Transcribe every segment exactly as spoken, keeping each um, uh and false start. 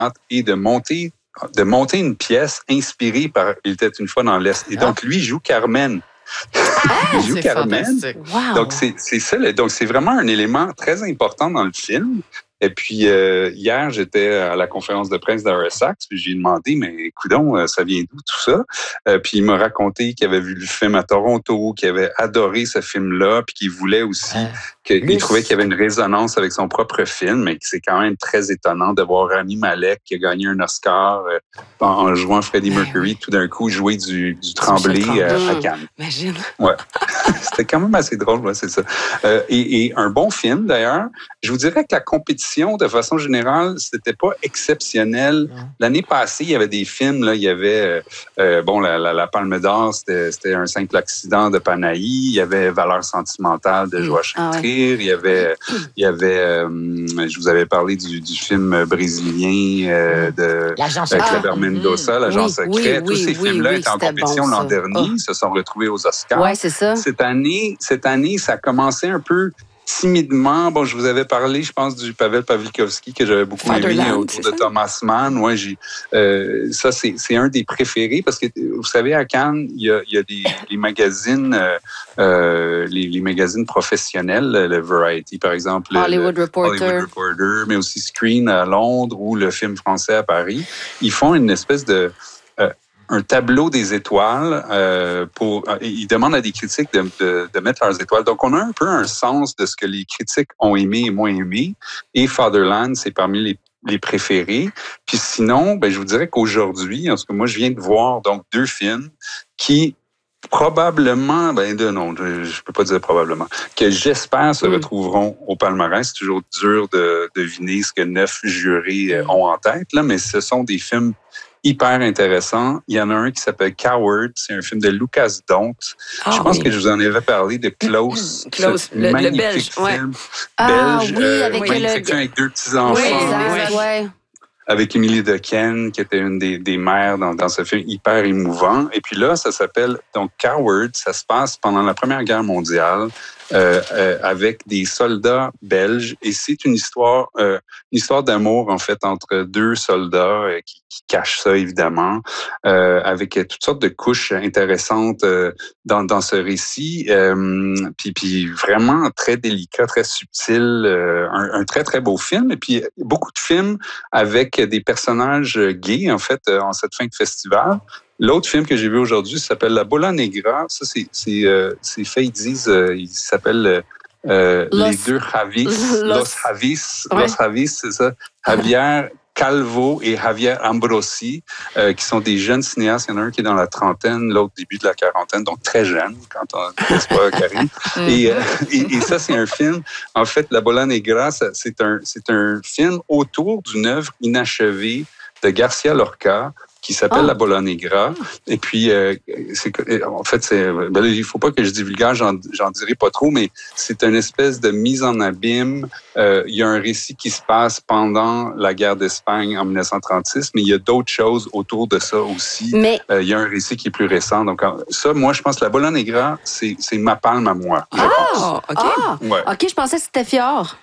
et de monter de monter une pièce inspirée par Il était une fois dans l'Est. Et donc, lui joue Carmen. Ah, il joue c'est Carmen. fantastique. Wow. Donc, c'est, c'est ça. Donc, c'est vraiment un élément très important dans le film. Et puis, euh, hier, j'étais à la conférence de presse d'R S A C, puis j'ai demandé, mais coudonc, ça vient d'où tout ça? Euh, puis il m'a raconté qu'il avait vu le film à Toronto, qu'il avait adoré ce film-là, puis qu'il voulait aussi, Ah, qu'il lui, trouvait qu'il y avait une résonance avec son propre film, et que c'est quand même très étonnant de voir Rami Malek, qui a gagné un Oscar euh, en, en jouant Freddie Mercury, tout d'un coup jouer du, du Tremblay euh, à Cannes. Imagine. Ouais. C'était quand même assez drôle, ouais, c'est ça. Euh, et, et un bon film, d'ailleurs. Je vous dirais que la compétition, de façon générale, c'était pas exceptionnel. Non. L'année passée, il y avait des films, là, il y avait, euh, bon, la, la, la Palme d'Or, c'était, c'était Un simple accident de Panahi, il y avait Valeurs sentimentales de Joachim Ah ouais. Trier, il y avait, il y avait, euh, je vous avais parlé du, du film brésilien euh, de L'agent avec secret. Kleber Mendoza, L'agent Oui, secret. oui, Tous oui, ces oui, films-là oui, étaient en c'était compétition bon, l'an ça. dernier, Oh. se sont retrouvés aux Oscars. Ouais, c'est ça. Cette année, cette année, ça a commencé un peu timidement. Bon, je vous avais parlé, je pense, du Pavel Pawlikowski que j'avais beaucoup aimé Fatherland, autour c'est de ça? Thomas Mann. Ouais, j'ai, euh, ça, c'est, c'est un des préférés parce que, vous savez, à Cannes, il y a, il y a des les magazines, euh, euh, les, les magazines professionnels, le Variety, par exemple, Hollywood le, Reporter. Hollywood Reporter, mais aussi Screen à Londres ou le Film français à Paris. Ils font une espèce de euh, un tableau des étoiles euh, pour. Euh, ils demandent à des critiques de, de, de mettre leurs étoiles. Donc, on a un peu un sens de ce que les critiques ont aimé et moins aimé. Et Fatherland, c'est parmi les, les préférés. Puis sinon, ben, je vous dirais qu'aujourd'hui, en tout cas, moi, je viens de voir donc deux films qui probablement, ben de non, je, je peux pas dire probablement, que j'espère se Mm. retrouveront au palmarès. C'est toujours dur de deviner ce que neuf jurés euh, ont en tête, là, mais ce sont des films hyper intéressants. Il y en a un qui s'appelle Coward, c'est un film de Lucas Dont. Ah, je pense oui. que je vous en avais parlé de Close. Close, ce le- le magnifique Belge, ouais. film Ah, belge, oui, avec magnifique le- film avec deux petits-enfants. Oui, Oui, exact, oui. ouais. Avec Émilie Dequesne, qui était une des, des mères dans, dans ce film hyper émouvant. Et puis là, ça s'appelle donc Coward. Ça se passe pendant la Première Guerre mondiale euh, euh, avec des soldats belges. Et c'est une histoire, euh, une histoire d'amour en fait entre deux soldats euh, qui, qui cachent ça évidemment, euh, avec toutes sortes de couches intéressantes euh, dans, dans ce récit. Euh, puis, puis vraiment très délicat, très subtil, euh, un, un très très beau film. Et puis beaucoup de films avec des personnages gays, en fait, en cette fin de festival. L'autre film que j'ai vu aujourd'hui s'appelle La Bola Negra. Ça, c'est, c'est, euh, c'est fait, ils disent, euh, il s'appelle euh, Los- Les deux Javis. Los- Los Javis. Ouais. Los Javis, c'est ça. Javier Calvo et Javier Ambrosi, euh, qui sont des jeunes cinéastes. Il y en a un qui est dans la trentaine, l'autre début de la quarantaine, donc très jeune, quand on n'est pas Karine. et, euh, et, et ça, c'est un film. En fait, La Bola Negra, ça, c'est un, c'est un film autour d'une œuvre inachevée de Garcia Lorca qui s'appelle Oh. La Bola Negra. Et puis, euh, c'est, en fait, c'est, ben là, il faut pas que je divulgage, j'en, j'en dirai pas trop, mais c'est une espèce de mise en abîme. Euh, il y a un récit qui se passe pendant la guerre d'Espagne en dix-neuf cent trente-six, mais il y a d'autres choses autour de ça aussi. Mais Euh, il y a un récit qui est plus récent. Donc, ça, moi, je pense que La Bola Negra, c'est, c'est ma palme à moi, je pense. Ah, OK. ah, Ouais. OK, je pensais que c'était Fior.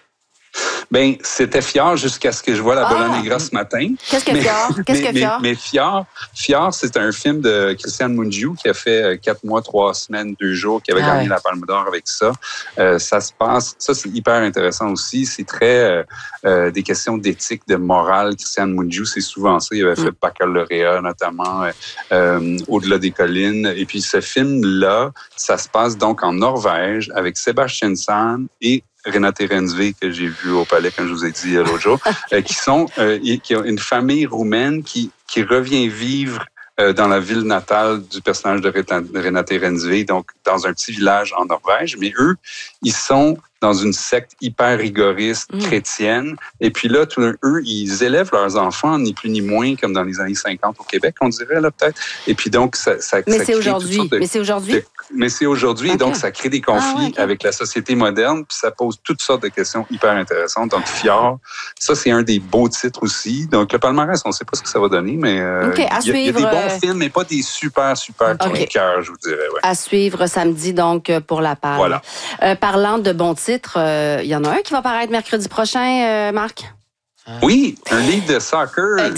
Ben, c'était Fior jusqu'à ce que je vois La Bola Ah. Negra ce matin. Qu'est-ce que Mais- Fior? Qu'est-ce mais, que Fior? Mais, mais Fior, Fior, c'est un film de Christian Mungiu qui a fait euh, quatre mois, trois semaines, deux jours, qui avait Ah gagné ouais. la Palme d'Or avec ça. Euh, ça se passe, ça c'est hyper intéressant aussi. C'est très euh, euh, des questions d'éthique, de morale. Christian Mungiu, c'est souvent ça. Il avait fait baccalauréat notamment, euh, euh, Au-delà des collines. Et puis ce film-là, ça se passe donc en Norvège avec Sébastien Sahn et Renate Rensve, que j'ai vu au Palais, comme je vous ai dit euh, l'autre jour, euh, qui sont euh, qui ont une famille roumaine qui, qui revient vivre euh, dans la ville natale du personnage de Renate Rensve, donc dans un petit village en Norvège. Mais eux, ils sont dans une secte hyper rigoriste Mm. chrétienne. Et puis là, tout, eux, ils élèvent leurs enfants, ni plus ni moins, comme dans les années cinquante au Québec, on dirait, là, peut-être. Et puis donc, ça, ça, Mais ça c'est crée aujourd'hui. toutes sortes de- Mais c'est aujourd'hui. de- Mais c'est aujourd'hui, Ok. donc ça crée des conflits Ah ouais, ok. avec la société moderne, puis ça pose toutes sortes de questions hyper intéressantes. Donc, Fior, ça, c'est un des beaux titres aussi. Donc, le palmarès, on ne sait pas ce que ça va donner, mais euh, Ok, à il y, a- il y a suivre, des bons euh, films, mais pas des super, super Ok. coups de cœur, je vous dirais. Ouais. À suivre samedi, donc, euh, pour la Palme. Voilà. Euh, parlant de bons titres, euh, il y en a un qui va paraître mercredi prochain, euh, Marc? Oui, un livre de soccer.